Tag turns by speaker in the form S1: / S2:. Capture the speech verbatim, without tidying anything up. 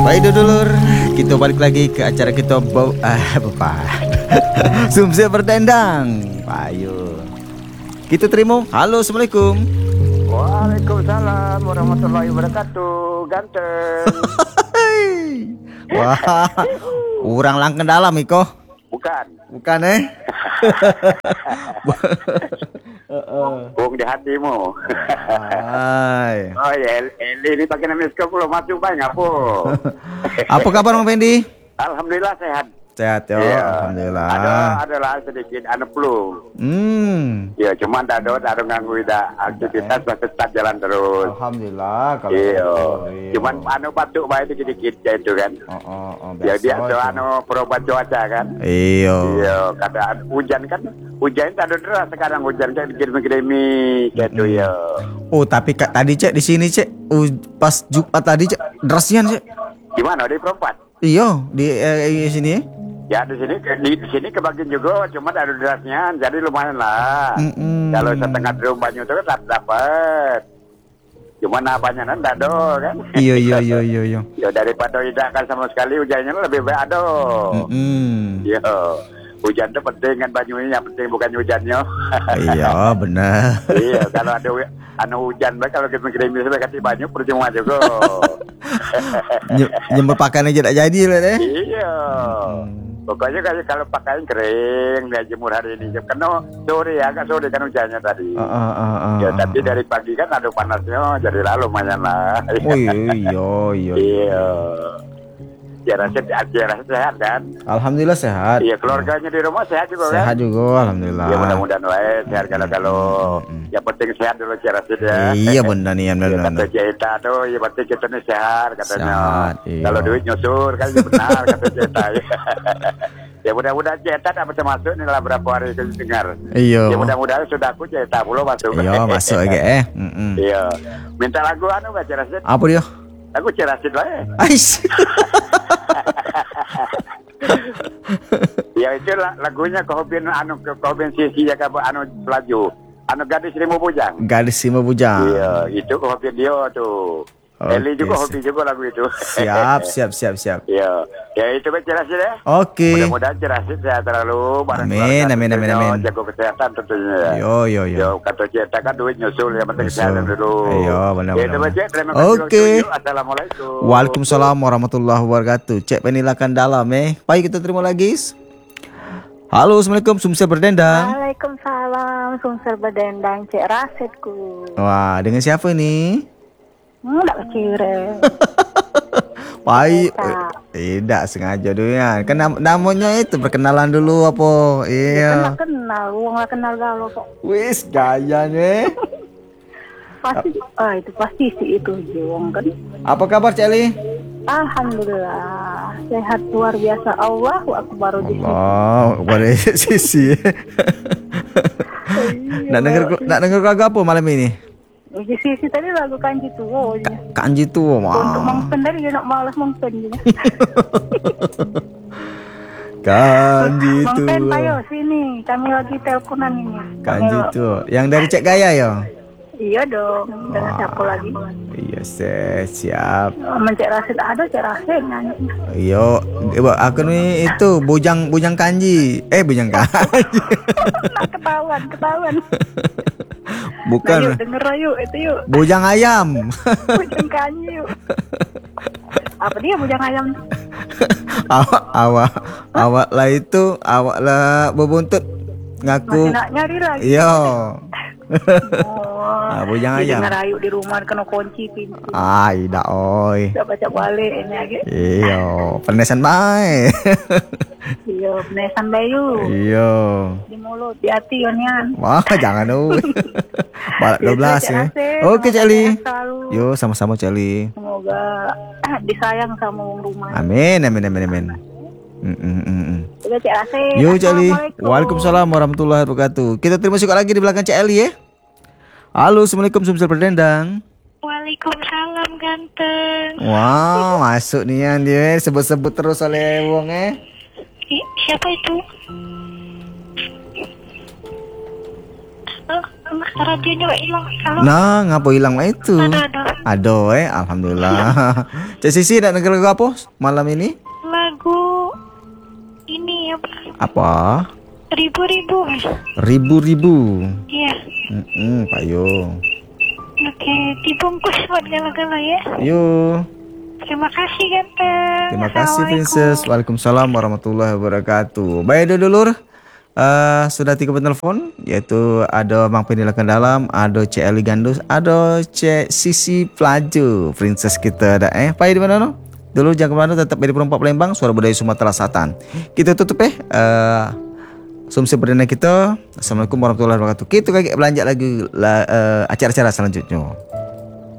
S1: Baik dulur, kita balik lagi ke acara kita bau ah apa? Sumsel berdendang. Ayo. Kita terima. Halo, assalamualaikum.
S2: Waalaikumsalam warahmatullahi wabarakatuh. Ganteng.
S1: Wah, orang langken dalam iko.
S2: Bukan.
S1: Bukan eh.
S2: Bung di hatimu.
S1: Hai.
S2: Oh ya, Eli ini pakai nama sekolah belum masuk banyak apa?
S1: Apa kabar Bang Fendi?
S2: Alhamdulillah sehat.
S1: Sehat ya,
S2: Ya,
S1: alhamdulillah.
S2: Ada adalah sedikit anu flu.
S1: Hmm.
S2: Ya, cuman tak ada tak ada ganggu ida aktivitas masih tetap jalan terus.
S1: Alhamdulillah kalau
S2: Iya.
S1: gitu.
S2: Cuman anu batuk baik dikit-dikit ya itu kan.
S1: Oh, oh, oh,
S2: Ya
S1: biasa
S2: biasa
S1: itu.
S2: anu perubahan cuaca kan.
S1: Iya.
S2: Iya, keadaan hujan kan, hujan tak ada deras sekarang, hujan kayak dikirimi gitu ya.
S1: Oh, tapi Kak tadi Cek di sini Cek, uh, pas Jumat tadi Cek, derasnya Cek.
S2: Gimana di perempat?
S1: Iya, di eh, sini.
S2: Ya di sini ke- di, di sini kebagian juga, cuma ada derasnya, jadi lumayan lah.
S1: Mm-mm.
S2: Kalau setengah drum banyu itu kan dapat. Cuma apanya kan tak ada kan.
S1: Iya, iya, iya, iya, iya.
S2: Ya daripada tidak kan sama sekali hujannya lebih baik ada.
S1: Mm-mm.
S2: Iya. Hujan itu penting kan banyunya, yang penting bukan hujannya.
S1: Iya, benar.
S2: Iya, kalau ada hu- anu hujan baik kalau kita kirimin sampai kasih banyak percuma juga.
S1: Ny- Nyember pakaian aja tak jadi lah deh.
S2: Iya. Pokoknya kayak kalau pakaian kering, dia jemur hari ini. Karena sore ya, agak sore kan hujannya tadi.
S1: Ah, ah, ah, ah,
S2: Ya,
S1: ah.
S2: tapi dari pagi kan ada panasnya, jadi lah lumayan lah.
S1: Oh iya, iya, iya.
S2: Iya. Ya rasa, ya rasa sehat kan?
S1: Alhamdulillah sehat.
S2: Iya, keluarganya di rumah sehat juga
S1: Sehat
S2: kan?
S1: juga, alhamdulillah.
S2: Ya mudah-mudahan wae sehat kalau kalau yang penting sehat dulu cara sih ya.
S1: Iya benar nih,
S2: Ya,
S1: benar.
S2: kata Jeta tuh, ya penting kita nih sehat katanya.
S1: Sehat, iya.
S2: Kalau duit nyusur kan ya benar kata Jeta. Ya mudah-mudahan Jeta dapat masuk nih lah berapa hari kita dengar.
S1: Iya.
S2: Ya mudah-mudahan sudah aku Jeta belum masuk.
S1: Iya, masuk aja eh. Mm-mm.
S2: Iya. Minta lagu anu gak cerasit?
S1: Apa dia?
S2: Aku cerasit wae.
S1: Ais.
S2: Ya itu la- lagunya kehobian anu kehobian sisi ya ke anu pelaju. Anu gadis lima bujang.
S1: Gadis lima bujang.
S2: Iya, itu hobi dia tuh.
S1: Oke,
S2: Eli juga
S1: siap.
S2: hobi juga lagu itu.
S1: Siap, siap, siap, siap.
S2: Iya, ya itu kan cerasin ya.
S1: Oke.
S2: Mudah-mudahan cerasin sehat terlalu. barang
S1: Amin,
S2: keluarga
S1: amin, amin,
S2: tentunya,
S1: amin.
S2: Jago kesehatan tentunya. Ya.
S1: Yo, yo, yo.
S2: Yo, kata Ceta kan duit nyusul, yang penting
S1: Nyusul.
S2: kesehatan dulu.
S1: Iya, benar,
S2: Ya,
S1: benar,
S2: itu
S1: benar.
S2: aja. Terima kasih.
S1: Oke.
S2: Yuk, assalamualaikum.
S1: Waalaikumsalam warahmatullahi wabarakatuh. Cek penilakan dalam eh. Baik, kita terima lagi. Halo, assalamualaikum. Sumsel berdendang.
S3: Waalaikumsalam, Sumsel berdendang, Cek Rasidku.
S1: Wah, dengan siapa ini?
S3: Enggak kecire.
S1: Baik.
S3: Tidak.
S1: Tidak sengaja dulu ya. Kan nam- namanya itu perkenalan dulu apa?
S3: Kan
S1: Iya.
S3: nggak kenal, uang nggak kenal galau kok.
S1: Wis gaya nih.
S3: Pasti, ah itu pasti sih itu Jong kan.
S1: Apa kabar Celi?
S3: Alhamdulillah, sehat luar biasa. Allahu Akbar di sini.
S1: Allah, boleh sisi. Nak denger nak denger kagak apa malam ini?
S3: Di sisi tadi lagu kanji tuh.
S1: Kanji tuh,
S3: Untuk
S1: wah.
S3: mengpen tadi dia nak malas mengpen dia.
S1: Kanji
S3: Mengpen
S1: tuh.
S3: ayo sini, kami lagi teleponan ini.
S1: Kanji
S3: Kami-
S1: tuh. Yang dari Cek Gaya ya?
S3: Iya dong, dengan siapa lagi?
S1: Iya, se- siap.
S3: Mencek Rasid ada, Cek Rasid nyanyi.
S1: Yo, ibu aku nih itu bujang bujang kanji. Eh, bujang kanji.
S3: Nak ketahuan, ketahuan.
S1: Bukan.
S3: Nah, yuk denger yuk itu yuk.
S1: Bujang ayam.
S3: Bujang kanyi yuk. Apa dia bujang ayam?
S1: awak awak awak lah itu awak lah bebuntut ngaku.
S3: Masih nak nyari lagi.
S1: Iya.
S3: Oh,
S1: Ah, bujang
S3: dia
S1: ayam.
S3: denger ayu di rumah kena kunci pintu.
S1: Ah, ida oi.
S3: Tidak baca balik ini lagi.
S1: Iya, penesan bae.
S3: Iya, penesan bayu.
S1: Iya.
S3: Di mulut, di hati Yonian.
S1: Wah, jangan oi. Balak dua belas ya.
S3: Rasid.
S1: Oke,
S3: Semoga
S1: Celi.
S3: sehat selalu.
S1: Yo, sama-sama Celi.
S3: Semoga ah, disayang sama wong rumah.
S1: Amin, amin, amin, amin. Mm, mm, mm, mm.
S3: Udah Cek Rasid.
S1: Yo, Celi.
S3: Assalamualaikum.
S1: Waalaikumsalam warahmatullahi wabarakatuh. Kita terima kasih lagi di belakang Cek Eli ya. Halo, assalamualaikum Sumsel berdendang.
S3: Waalaikumsalam ganteng.
S1: Wow, masuk nih yang dia sebut-sebut terus oleh wong eh.
S3: Ih, siapa itu? Oh, radionya nggak hilang. Halo?
S1: Nah, ngapa hilang mah itu?
S3: Ada ada.
S1: Aduh eh, alhamdulillah. Cik Sisi nak dengar lagu apa malam ini?
S3: Lagu ini apa?
S1: Apa?
S3: Ribu-ribu.
S1: Ribu-ribu.
S3: Iya.
S1: Hmm, payo.
S3: Oke, dibungkus buat gala-gala ya.
S1: Yo.
S3: Terima kasih ganteng.
S1: Terima kasih
S3: Assalamualaikum.
S1: Princess. Waalaikumsalam warahmatullahi wabarakatuh. Baik dulur. Uh, sudah tiga penelpon, yaitu ada Mang Pendilakan Dalam, ada Cik Ali Gandus, ada Cik Sisi Pelaju, Princess kita ada eh. Pai di mana no? Dulu jangan kemana, tetap di Perempat Palembang, Suara Budaya Sumatera Selatan. Kita tutup eh. Uh, Sumsi perdana kita. Assalamualaikum warahmatullahi wabarakatuh. Kita lagi belanja lagi uh, acara-acara selanjutnya.